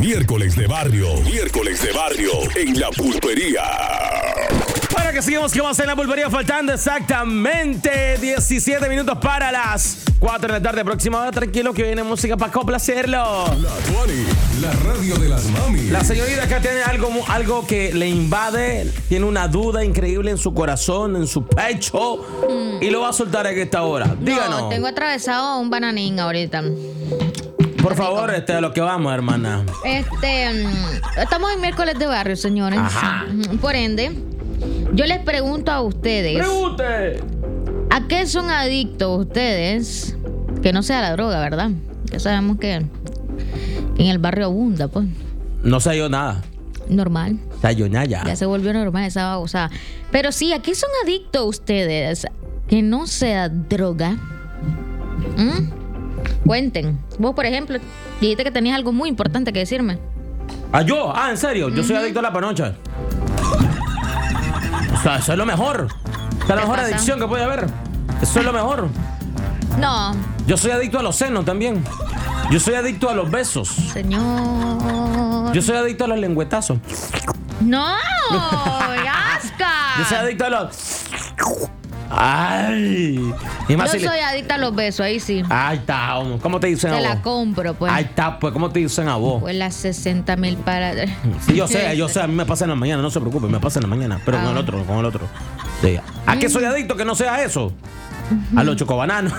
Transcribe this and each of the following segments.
Miércoles de barrio en la pulpería. Para que sigamos que más en la pulpería, faltando exactamente 17 minutos para las 4 de la tarde aproximada. Tranquilo que viene música para complacerlo. La 20, la radio de las mamis. La señorita acá tiene algo que le invade, tiene una duda increíble en su corazón, en su pecho, y lo va a soltar en esta hora. Díganos. No, tengo atravesado un bananín ahorita. Por favor, a lo que vamos, hermana. Estamos en miércoles de barrio, señores. Ajá. Por ende, yo les pregunto a ustedes. ¡Pregunte! ¿A qué son adictos ustedes? Que no sea la droga, ¿verdad? Ya sabemos que en el barrio abunda, pues. No sé yo nada. Normal. Sayonaya. Ya se volvió normal esa babosada. Pero sí, ¿a qué son adictos ustedes? Que no sea droga. Cuenten. Vos, por ejemplo, dijiste que tenías algo muy importante que decirme. ¿Yo? ¿En serio? Yo soy adicto a la panocha. O sea, eso es lo mejor. Esa es la mejor adicción que puede haber. Eso es lo mejor. No. Yo soy adicto a los senos también. Yo soy adicto a los besos. Señor. Yo soy adicto a los lengüetazos. ¡No! ¡Asca! Yo soy adicto a los... ¡Ay! Y más Yo soy adicta a los besos, ahí sí. Ahí está, ¿cómo te dicen a Te vos? la compro, pues. Ahí está, pues, ¿cómo te dicen a vos? Pues las 60,000 para... Sí, yo sé, a mí me pasa en la mañana, no se preocupe, me pasa en la mañana, pero con el otro. Sí. ¿A qué soy adicto que no sea eso? A los chocobananos.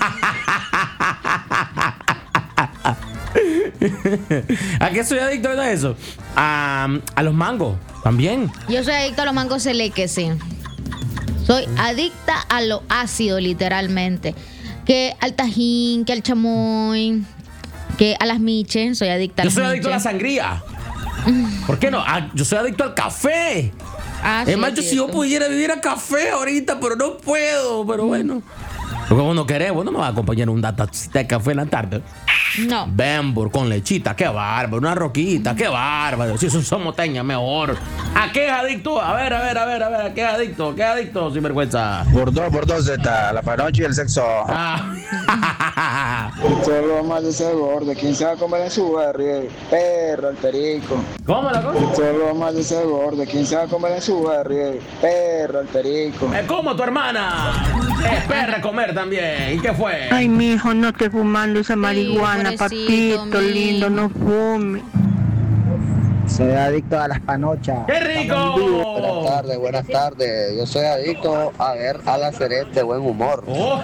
¿A qué soy adicto a eso? A los mangos, también. Yo soy adicta a los mangos Seleque, sí. Soy adicta a lo ácido, literalmente. Que al tajín, que al chamoy, que a las miches. Soy adicta a las miches. Yo soy adicto a la sangría. ¿Por qué no? Yo soy adicto al café. Es más, si yo pudiera vivir a café ahorita, pero no puedo. Pero bueno. Porque vos no querés, vos no me vas a acompañar un tacita de café en la tarde. No. Bembur con lechita, qué bárbaro. Una roquita, qué bárbaro. Si son somoteñas, mejor. ¿A qué es adicto? A ver, ¿a qué es adicto? ¿Qué es adicto, sinvergüenza? Por dos Z, la panocha y el sexo. Solo más de ese gordo, ¿quién se va a comer en su barrio? Perro, el perico. ¿Cómo la cosa? Solo más de ese gordo, ¿quién se va a comer en su barrio? Perro, el perico. ¿Cómo tu hermana? Es perra comer también. ¿Y qué fue? Ay, mijo, no estés fumando esa marihuana, pobrecito, papito lindo, no fume. Soy adicto a las panochas. ¡Qué rico! Buenas tardes. Yo soy adicto a ver a la Ceret de buen humor. Oh.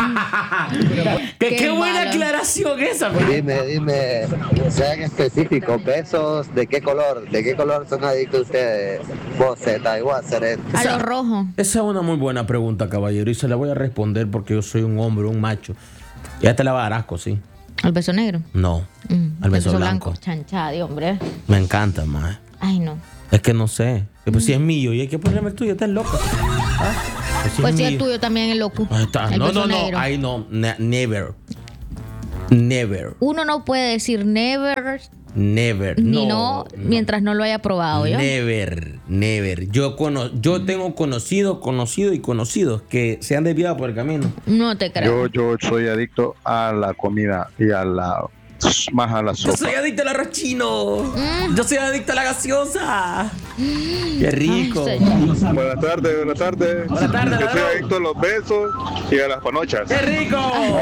qué buena malo. aclaración esa. Dime, sean específicos, besos, ¿de qué color? ¿De qué color son adictos ustedes? Vos, Z, igual, Ceret. A lo rojo. Esa es una muy buena pregunta, caballero, y se la voy a responder porque yo soy un hombre, un macho. Ya te la va a dar asco, ¿sí? ¿Al beso negro? No, al beso blanco. Chanchadi, hombre. Me encanta, más. Ay, no. Es que no sé. Pues si es mío y hay que ponerme el tuyo, estás loca. Pues si el tuyo también es loco. Ahí está. El No, beso no, no. negro. Ahí no. Never. Never. Uno no puede decir never Never. ni no mientras no lo haya probado, ¿yo? Never. Yo tengo conocidos que se han desviado por el camino. No te creo. Yo soy adicto a la comida y más a la Yo sopa. soy adicto al arroz chino. Yo soy adicto a la gaseosa. Qué rico. Ay, señor. Buenas tardes. Buenas tardes, Yo soy Ladrón. adicto a los besos y a las panochas. ¡Qué rico!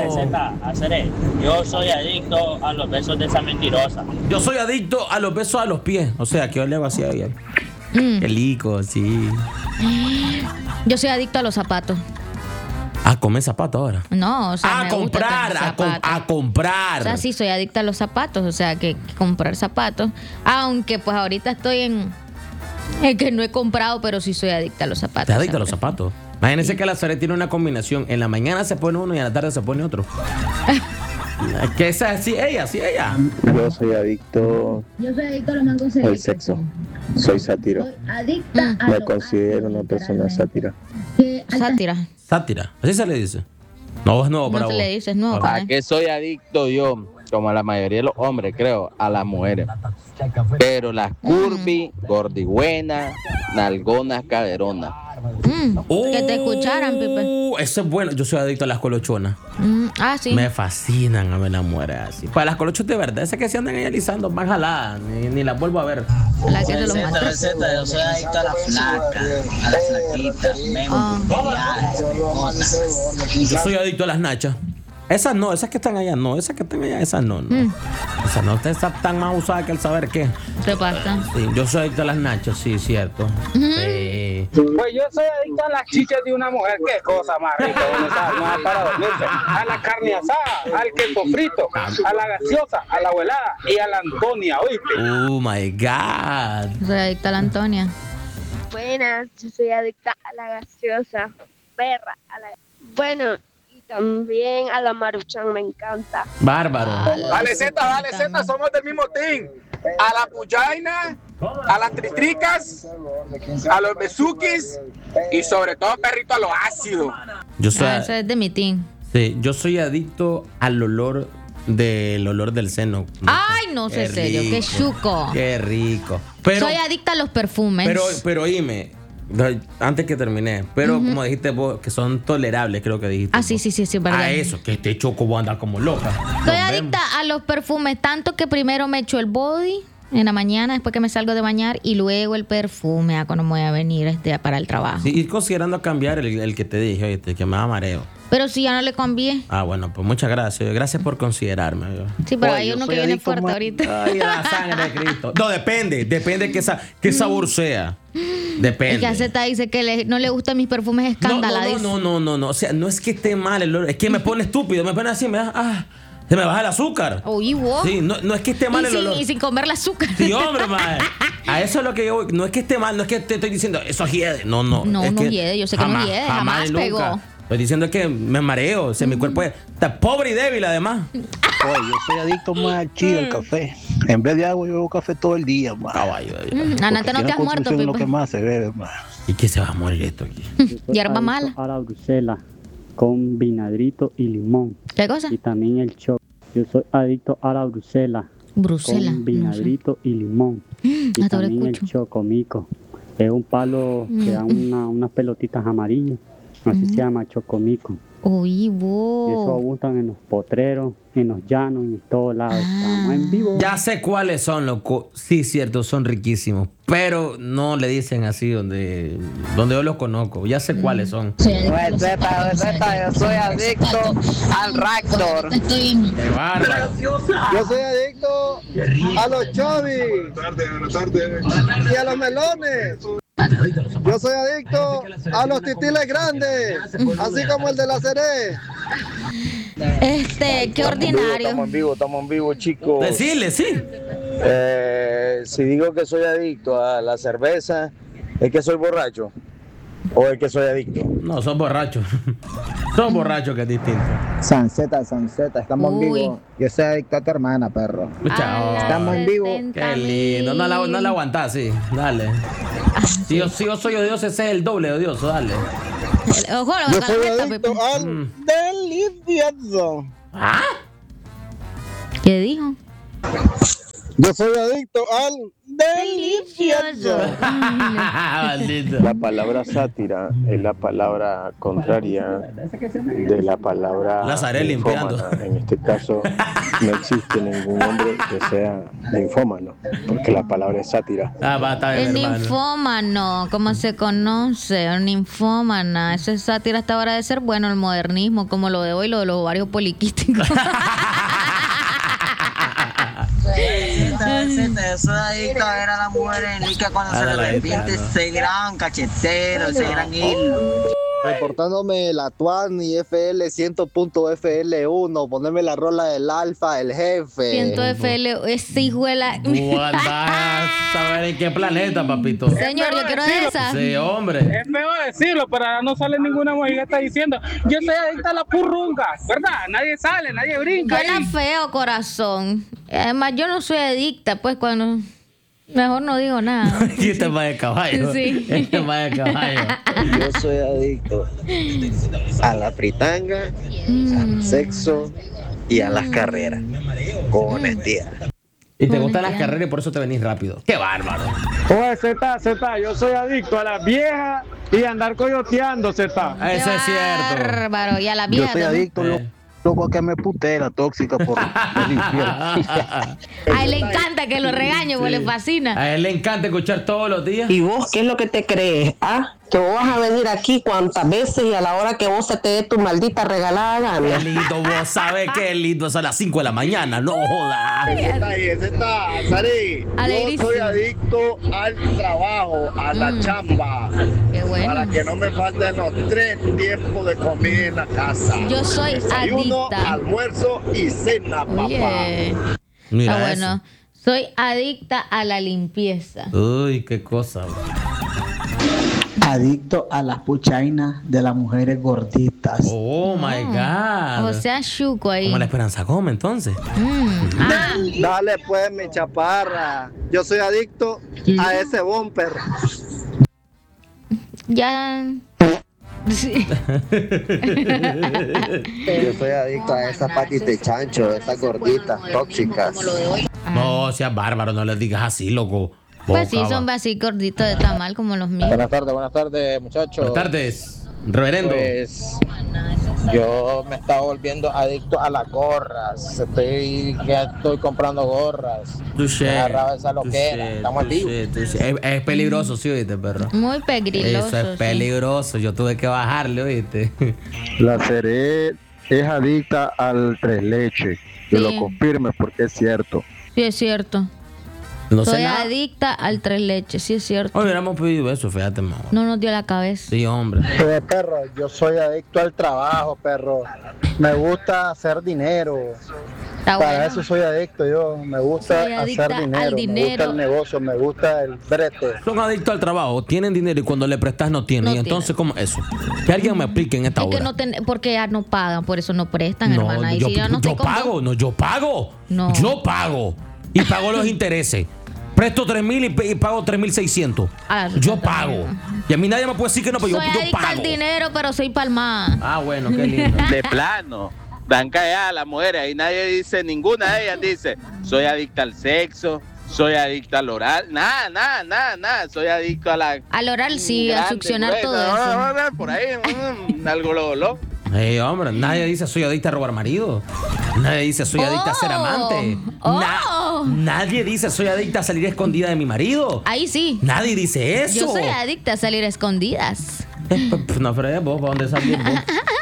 Yo soy adicto a los besos de esa mentirosa. Yo soy adicto a los besos a los pies. O sea, que yo le hago así a ella. Qué rico, sí. Yo soy adicto a los zapatos. Comer zapatos ahora. No, o sea, A me gusta comprar, tener a zapatos. comprar. O sea, sí, soy adicta a los zapatos. O sea, que comprar zapatos. Aunque pues ahorita estoy en que no he comprado, pero sí soy adicta a los zapatos. ¿Te adicto a los siempre. zapatos? Imagínense que la Zaret tiene una combinación. En la mañana se pone uno y en la tarde se pone otro. Que esa así ella. Yo soy adicto a los mangos al sexo. Soy sátiro. adicta Me considero una persona sátira. Sátira. Sátira. Así se le dice. No, es nuevo para No te vos. le dices nuevo. Ah, para ¿A mí. qué soy adicto yo? Como la mayoría de los hombres, creo, a las mujeres. Pero las curvy, gordigüenas, nalgonas, caderonas. Que te escucharan, Pipe. Eso es bueno. Yo soy adicto a las colochonas. Sí. Me fascinan a ver las mujeres así. Para las colochonas de verdad, esas que se andan ahí alisando, van jaladas. Ni las vuelvo a ver. La que se lo mata. Yo soy adicto a la flaca, a las flaquitas, Yo soy adicto a las nachas. Esas no, esas que están allá no, esas que están allá, esas no. Esas no, ustedes están más usadas que el saber qué. Se pasa. Sí, yo soy adicto a las nachas, sí, cierto. Pues yo soy adicto a las chichas de una mujer. Qué cosa más rica, no para dormirse. A la carne asada, al queso frito, a la gaseosa, a la abuelada y a la Antonia, ¿oíste? Oh my God. Soy adicta a la Antonia. Buenas, yo soy adicta a la gaseosa. Perra, bueno, y también a la Maruchan, me encanta. Bárbaro. Dale Z, somos del mismo team. A la puyaina, a las tritricas, a los besuquis y sobre todo, perrito, a lo ácido. Yo soy, Eso es de mi team. sí, yo soy adicto al olor del seno. Ay, no sé, serio, qué chuco. Qué rico. Pero, soy adicta a los perfumes. pero oíme, antes que terminé, pero como dijiste vos, que son tolerables, creo que dijiste. Sí, verdad. A eso, que este choco va a andar como loca. Soy adicta a los perfumes, tanto que primero me echo el body en la mañana, después que me salgo de bañar, y luego el perfume, cuando me voy a venir para el trabajo. Sí, y considerando cambiar el que te dije, oíste, que me da mareo. Pero si ya no le cambié. Ah, bueno, pues muchas gracias. Gracias por considerarme. Sí, pero hay uno que viene fuerte ahorita. Ay, la sangre de Cristo. No, depende qué sabor sea. Depende. Es que Azeta dice que no le gustan mis perfumes escandalados. No. O sea, no es que esté mal el olor, es que me pone estúpido, me pone así, se me baja el azúcar. Uy, wow. Sí, no es que esté mal el olor. Y sin comer el azúcar. Sí, hombre, madre. A eso es lo que yo. No es que esté mal, no es que te estoy diciendo, eso hiede. No. No, es no que hiede, yo sé que no hiede, jamás nunca. pegó. Estoy diciendo que me mareo, o sea, mi cuerpo está pobre y débil además. Oye, yo soy adicto más al chido, al café. En vez de agua, yo bebo café todo el día, man. Caballo. Anata, no te has muerto, Es Pipe. lo que más se bebe, man. ¿Y qué se va a morir esto aquí? Hierba mala. A la Bruselas con vinagre y limón. ¿Qué cosa? Y también el choc. Yo soy adicto a la Bruselas. Con vinagre y limón. Y también el chocomico. Es un palo que da unas pelotitas amarillas. Así se llama chocomico. Uy, Y eso gustan en los potreros, en los llanos, en todos lados. Estamos en vivo. Ya sé cuáles son, loco. Sí, cierto, son riquísimos. Pero no le dicen así donde yo los conozco. Ya sé cuáles son. Yo soy adicto al Raptor. Qué bárbaro. Yo soy adicto a los chovis y a los melones. Yo soy adicto a los titiles grandes, así como el de la Ceré. Qué ordinario. Estamos en vivo, chicos. Decirle, sí. Si digo que soy adicto a la cerveza, ¿es que soy borracho? ¿O es que soy adicto? No, son borrachos. Son borrachos, que es distinto. Sanceta, estamos en vivo. Yo soy adicto a tu hermana, perro. Chao. Estamos en vivo. Qué lindo. No la aguantás, sí. Dale. Si yo soy odioso, ese es el doble de odioso. Dale. Ojo, yo soy adicto al delicioso. ¿Ah? ¿Qué dijo? Yo soy adicto al delicioso. La palabra sátira es la palabra contraria de la palabra Lazaré limpiando. En este caso no existe ningún hombre que sea ninfómano, porque la palabra es sátira. El ninfómano, ¿cómo se conoce? El ninfómana. Esa sátira hasta ahora de ser bueno, el modernismo, como lo de hoy, lo de los ovarios poliquísticos. Yo soy adicto a ver a las mujeres en Ica cuando se le arrepiente ese gran cachetero, ese gran hilo. Reportándome la Tuan y FL 100.FL1, ponerme la rola del Alfa, el jefe. 100FL, ese hijo de la... Andás a saber en qué planeta, papito. Señor, yo quiero de esas. Sí, hombre. Es feo decirlo, pero no sale ninguna mujer que está diciendo, yo soy adicta a la purrunga, ¿verdad? Nadie sale, nadie brinca. Suena feo, corazón. Además, yo no soy adicta, pues cuando... Mejor no digo nada. Y este va de caballo. Sí. Este va de caballo. Yo soy adicto a la fritanga, al sexo y a las carreras. Con honestidad. Y te gustan las carreras y por eso te venís rápido. ¡Qué bárbaro! Oye, Z, yo soy adicto a las viejas y andar coyoteando, Zeta. Eso es cierto. Bárbaro, y a la Yo vieja. soy adicto, loco, a que me putee la tóxica por el infierno. A él le encanta que lo regañe, porque le fascina. A él le encanta escuchar todos los días. ¿Y vos qué es lo que te crees? ¿Ah? Que vos vas a venir aquí cuantas veces y a la hora que vos se te dé tu maldita regalada gana. Qué lindo, vos sabés qué lindo. Es a las 5 de la mañana, no jodas. Sari, yo soy adicto al trabajo, a la chamba. Qué bueno. Para que no me falten los 3 tiempos de comida en la casa. Yo soy Desayuno, adicta. almuerzo y cena, papá. Oye. Mira bueno. Soy adicta a la limpieza. Uy, qué cosa. Adicto a las puchainas de las mujeres gorditas. Oh my God. O sea, chuco ahí. Como la Esperanza Gómez, entonces. Dale pues, mi chaparra. Yo soy adicto a ese bumper. Ya. Sí. Yo soy adicto a esas patis de chancho, esas gorditas tóxicas. No, seas bárbaro, no les digas así, loco. Pues sí, son así gorditos de tamal como los míos. Buenas tardes, muchachos. Buenas tardes, reverendo. Pues yo me estaba volviendo adicto a las gorras. Estoy comprando gorras. Touché, Me agarraba esa loquera. Estamos vivos. Es peligroso, sí, oíste, perro. Muy peligroso. Eso es peligroso. Yo tuve que bajarle, oíste. La Seré es adicta al tres leche. Que lo confirme porque es cierto. Sí, es cierto. No sé Soy nada. adicta al tres leches, sí es cierto. Hoy hubiéramos pedido eso, fíjate, mamá. No nos dio la cabeza. Sí, hombre. Perro, yo soy adicto al trabajo, perro. Me gusta hacer dinero. Está Para bueno. eso soy adicto yo. Me gusta Soy adicta hacer al dinero. Me dinero. gusta el negocio, me gusta el brete. Son adictos al trabajo, tienen dinero y cuando le prestas no tienen. No y entonces, ¿cómo eso? Que alguien me explique en esta Es hora. que no porque ya no pagan, por eso no prestan, No, hermana. Y yo, si ya no yo estoy con pago, no, yo pago. No. Yo pago. Y pago los intereses. Presto 3,000 y pago 3,600. Yo pago. Y a mí nadie me puede decir que no, pero soy yo adicta pago. al dinero, pero soy palmada. Ah, bueno, qué lindo. De plano. Dan calladas a las mujeres y nadie dice, ninguna de ellas dice, soy adicta al sexo, soy adicta al oral, nada, soy adicto a la... Al oral sí, a grande, succionar gruesa, todo eso. por ahí, algo lo. Hombre, nadie dice soy adicta a robar marido. Nadie dice soy adicta a ser amante. Nadie dice soy adicta a salir escondida de mi marido. Ahí sí. Nadie dice eso. Yo soy adicta a salir a escondidas. No, pero vos, ¿para dónde salís vos?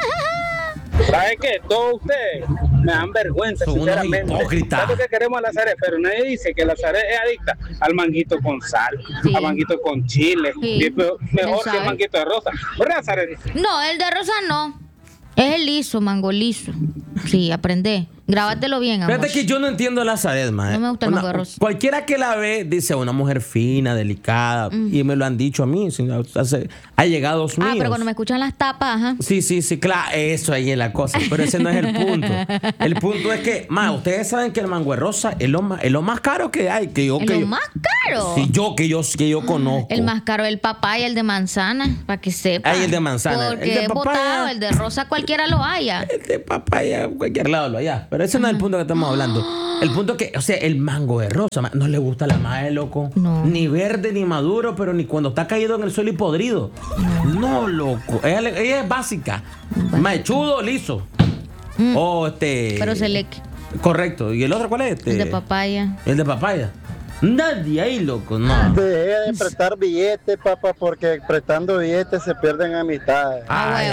¿Sabe qué? Todos ustedes me dan vergüenza, Son unos sinceramente. hipócritas. Tanto que queremos a la Zaret, pero nadie dice que la Zaret es adicta al manguito con sal, al manguito con chile, Sí. mejor que sabe. el manguito de rosa. ¿Verdad, Zaret? No, el de rosa no. Es el liso, mango liso. Sí, aprende. Grábatelo bien, amor. Fíjate que yo no entiendo a la Zaret, madre. No me gusta el mango rosa. Cualquiera que la ve dice una mujer fina, delicada. Y me lo han dicho a mí. Allegados míos. Pero cuando me escuchan las tapas, ajá. Sí, claro, eso ahí es la cosa, pero ese no es el punto. El punto es que, ustedes saben que el mango de rosa es lo más caro que hay. Más caro. Sí, que yo conozco. El más caro es el papaya, el de manzana, para que sepa. Ahí el de manzana. Porque El de es papaya. botado, el de rosa cualquiera lo haya. El de papaya, cualquier lado lo haya. Pero ese no es el punto que estamos hablando. El punto es que, o sea, el mango de rosa, no le gusta la madre, loco. No. Ni verde, ni maduro, pero ni cuando está caído en el suelo y podrido. No, loco. Ella es básica. Machudo, liso. Pero selecto. Correcto. ¿Y el otro cuál es? El de papaya. El de papaya. Nadie ahí, loco, no. Dejé de prestar billetes, papá, porque prestando billetes se pierden amistades.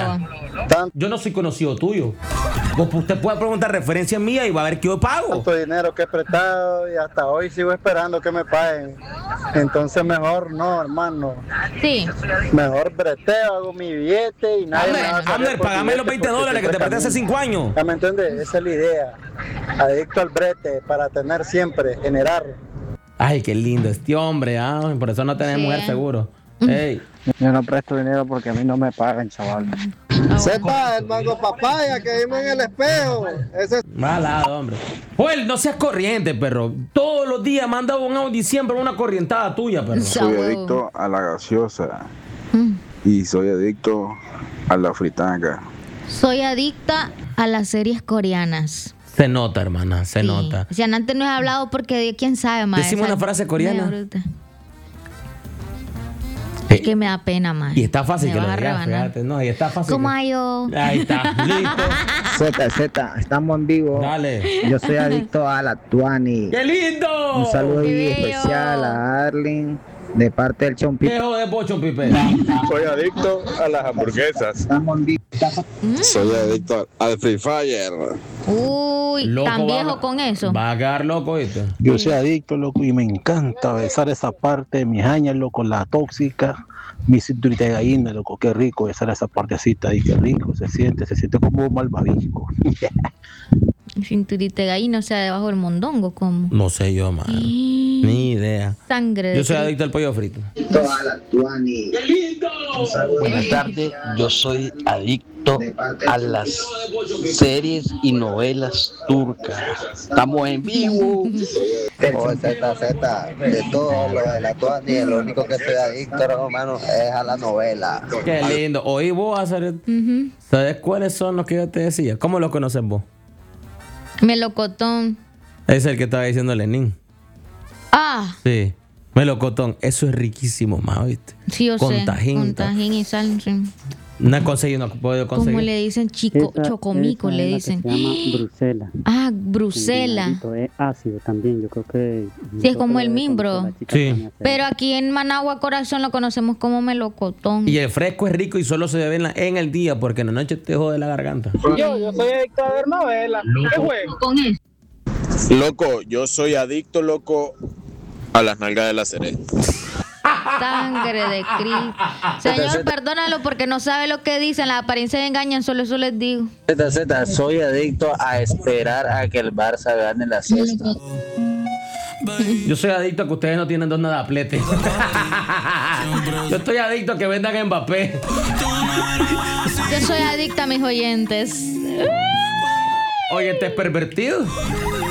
Yo no soy conocido tuyo. Usted puede preguntar referencia mía y va a ver que yo pago. Tanto dinero que he prestado y hasta hoy sigo esperando que me paguen. Entonces mejor no, hermano. Sí. Mejor breteo, hago mi billete y nadie me va a saber por págame los billete porque $20 que te presté hace 5 años. ¿Ya me entiendes? Esa es la idea. Adicto al brete para tener siempre, generar. Ay, qué lindo este hombre, por eso no tenés mujer seguro. Ey. Yo no presto dinero porque a mí no me pagan, chaval. Sepa, el mango papaya que vimos en el espejo. Ese es... Malado, hombre. Joel, no seas corriente, perro. Todos los días manda un audio y siempre una corrientada tuya, perro. Soy adicto a la gaseosa. Y soy adicto a la fritanga. Soy adicta a las series coreanas. Se nota, hermana, se nota. Si antes no he hablado porque quién sabe más. Decimos una frase coreana. Es que me da pena, man. Y está fácil Me que lo vas a digas, rebanar. fíjate. No, y está fácil. ¿Cómo hay yo? Ahí está, listo. Z, estamos en vivo. Dale. Yo soy adicto a la Tuani. ¡Qué lindo! Un saludo ¡Qué ahí bello! especial a Arlene de parte del Chompi. ¿Qué de Pocho Pipe? Soy adicto a las hamburguesas. Estamos en vivo. Soy adicto al Free Fire. Uy, Loco, tan viejo va- con eso. Va a quedar loco, ¿viste? Yo soy adicto, loco, y me encanta besar esa parte de mis años, loco, la tóxica, mi cinturita de gallina, loco, qué rico besar esa partecita ahí, qué rico, se siente como un malvavisco. Cinturita de gallina, o sea, debajo del mondongo, como No sé yo, man. Ni idea. sangre. Yo soy adicto al pollo frito. A la Tuani. ¡Qué lindo! Buenas tardes, yo soy adicto a las series y novelas turcas. Estamos en vivo. Oh, Z, de todo lo de la Tuani, lo único que soy adicto, hermano, es a la novela. Qué lindo. Oí vos hacer. ¿Sabes cuáles son los que yo te decía? ¿Cómo los conoces vos? Melocotón. Es el que estaba diciendo Lenin. Ah, Sí. Melocotón. Eso es riquísimo, más, ¿viste? sí, yo Con sé. tajín. Con tajín y sal. Sí. No he conseguido, no he podido conseguir. ¿Cómo le dicen? Chico, Esa chocomico, es le la que dicen. se llama Bruselas. Ah, Un Brusela. vinagre es ácido también, yo creo que... Sí, es como el mimbro. Sí. Pero aquí en Managua, Corazón, lo conocemos como melocotón. Y el fresco es rico y solo se bebe en el día porque en la noche te jode la garganta. Yo soy adicto a ver novelas. ¿Qué juego? Con eso. Loco, yo soy adicto, loco, a las nalgas de la Serena. Sangre de Cristo. Señor, perdónalo porque no sabe lo que dicen. Las apariencias engañan, solo eso les digo. Z, soy adicto a esperar a que el Barça gane la sexta. Yo soy adicto a que ustedes no tienen dos nadapletes. Yo estoy adicto a que vendan a Mbappé. Yo soy adicta a mis oyentes. Oye, este es pervertido.